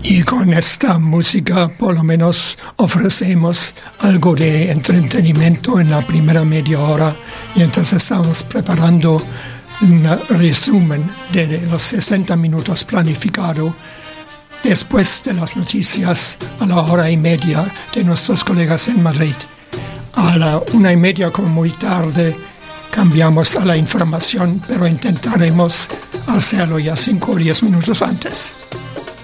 Y con esta música por lo menos ofrecemos algo de entretenimiento en la primera media hora, mientras estamos preparando un resumen de los 60 minutos planificado después de las noticias a la 1:30 de nuestros colegas en Madrid. A la 1:30, como muy tarde, cambiamos a la información, pero intentaremos hacerlo ya 5 o 10 minutos antes.